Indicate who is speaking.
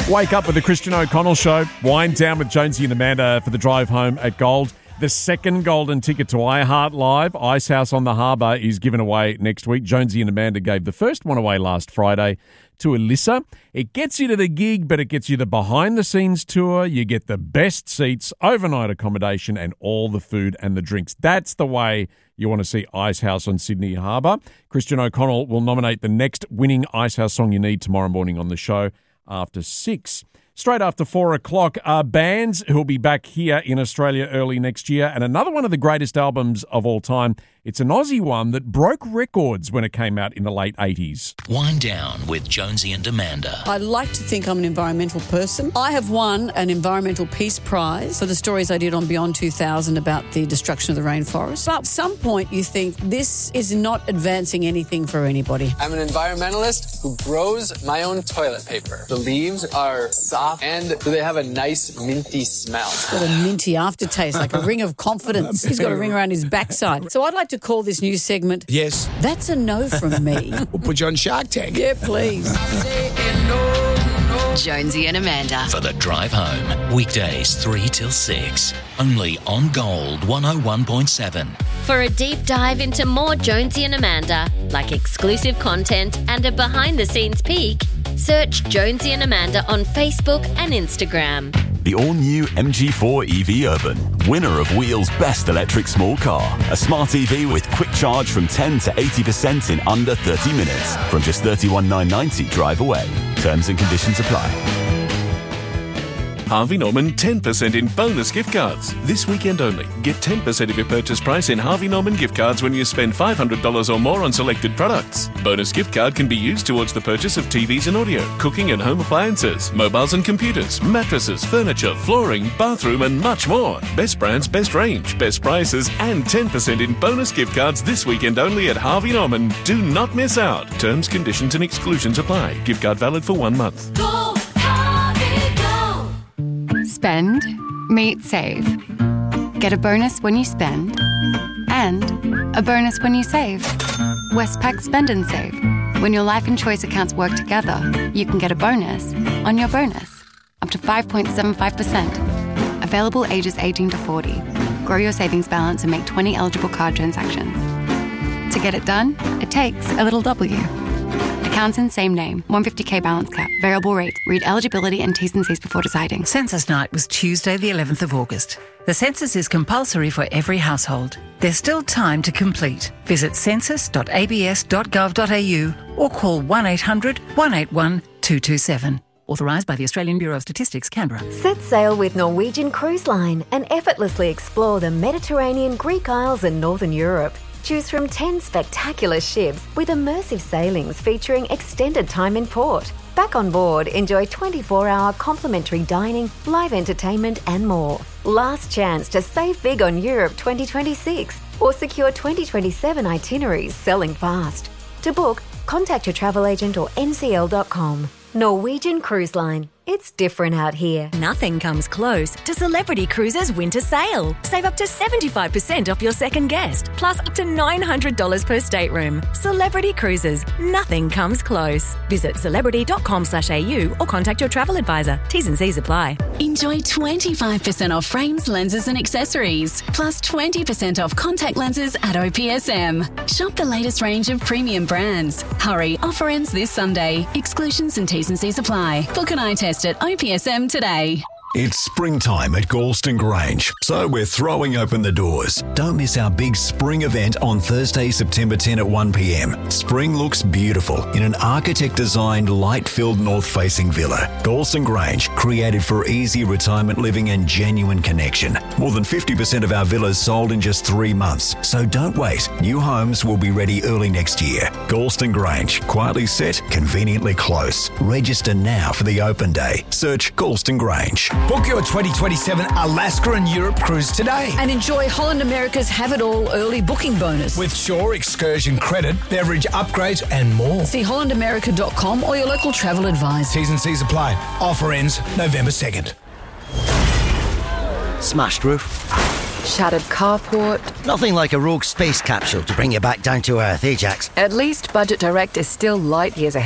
Speaker 1: Wake up with the Christian O'Connell Show. Wind down with Jonesy and Amanda for the drive home at Gold. The second golden ticket to iHeart Live, Ice House on the Harbour, is given away next week. Jonesy and Amanda gave the first one away last Friday to Alyssa. It gets you to the gig, but it gets you the behind-the-scenes tour. You get the best seats, overnight accommodation, and all the food and the drinks. That's the way you want to see Ice House on Sydney Harbour. Christian O'Connell will nominate the next winning Ice House song you need tomorrow morning on the show after 6. Straight after 4 o'clock are bands who'll be back here in Australia early next year, and another one of the greatest albums of all time. It's an Aussie one that broke records when it came out in the late 80s.
Speaker 2: Wind down with Jonesy and Amanda.
Speaker 3: I like to think I'm an environmental person. I have won an Environmental Peace Prize for the stories I did on Beyond 2000 about the destruction of the rainforest. But at some point you think this is not advancing anything for anybody.
Speaker 4: I'm an environmentalist who grows my own toilet paper. The leaves are soft and they have a nice minty smell.
Speaker 3: It's got a minty aftertaste, like a ring of confidence. He's got a ring around his backside. So I'd like to call this new segment,
Speaker 5: Yes.
Speaker 3: That's a No from Me.
Speaker 5: We'll put you on Shark Tank.
Speaker 3: Yeah, please.
Speaker 6: Jonesy and Amanda.
Speaker 2: For the drive home, weekdays 3 till 6. Only on Gold 101.7.
Speaker 7: For a deep dive into more Jonesy and Amanda, like exclusive content and a behind-the-scenes peek, search Jonesy and Amanda on Facebook and Instagram.
Speaker 8: The all-new MG4 EV Urban, winner of Wheel's Best Electric Small Car. A smart EV with quick charge from 10 to 80% in under 30 minutes. From just $31,990 drive away. Terms and conditions apply.
Speaker 9: Harvey Norman 10% in bonus gift cards. This weekend only. Get 10% of your purchase price in Harvey Norman gift cards when you spend $500 or more on selected products. Bonus gift card can be used towards the purchase of TVs and audio, cooking and home appliances, mobiles and computers, mattresses, furniture, flooring, bathroom and much more. Best brands, best range, best prices and 10% in bonus gift cards this weekend only at Harvey Norman. Do not miss out. Terms, conditions and exclusions apply. Gift card valid for 1 month.
Speaker 10: Spend, meet, save. Get a bonus when you spend and a bonus when you save. Westpac Spend and Save. When your life and choice accounts work together, you can get a bonus on your bonus. Up to 5.75%. Available ages 18 to 40. Grow your savings balance and make 20 eligible card transactions. To get it done, it takes a little W. Accounts in same name. 150k balance cap. Variable rate. Read eligibility and T's and C's before deciding.
Speaker 11: Census night was Tuesday the 11th of August. The census is compulsory for every household. There's still time to complete. Visit census.abs.gov.au or call 1800 181 227. Authorised by the Australian Bureau of Statistics, Canberra.
Speaker 12: Set sail with Norwegian Cruise Line and effortlessly explore the Mediterranean, Greek Isles and Northern Europe. Choose from 10 spectacular ships with immersive sailings featuring extended time in port. Back on board, enjoy 24-hour complimentary dining, live entertainment and more. Last chance to save big on Europe 2026 or secure 2027 itineraries selling fast. To book, contact your travel agent or ncl.com. Norwegian Cruise Line. It's different out here.
Speaker 13: Nothing comes close to Celebrity Cruises Winter Sale. Save up to 75% off your second guest, plus up to $900 per stateroom. Celebrity Cruises. Nothing comes close. Visit celebrity.com/au or contact your travel advisor. T's and C's apply.
Speaker 14: Enjoy 25% off frames, lenses and accessories, plus 20% off contact lenses at OPSM. Shop the latest range of premium brands. Hurry, offer ends this Sunday. Exclusions and T's and C's apply. Book an eye test at OPSM today.
Speaker 15: It's springtime at Galston Grange, so we're throwing open the doors. Don't miss our big spring event on Thursday, September 10 at 1 p.m. Spring looks beautiful in an architect-designed, light-filled north-facing villa. Galston Grange, created for easy retirement living and genuine connection. More than 50% of our villas sold in just 3 months, so don't wait. New homes will be ready early next year. Galston Grange, quietly set, conveniently close. Register now for the open day. Search Galston Grange.
Speaker 5: Book your 2027 Alaska and Europe cruise today.
Speaker 3: And enjoy Holland America's Have It All early booking bonus.
Speaker 5: With Shore excursion credit, beverage upgrades and more.
Speaker 3: See hollandamerica.com or your local travel advisor.
Speaker 5: T's and C's apply. Offer ends November 2nd.
Speaker 16: Smashed roof.
Speaker 17: Shattered carport.
Speaker 16: Nothing like a rogue space capsule to bring you back down to earth, eh, Jax?
Speaker 17: At least Budget Direct is still light years ahead.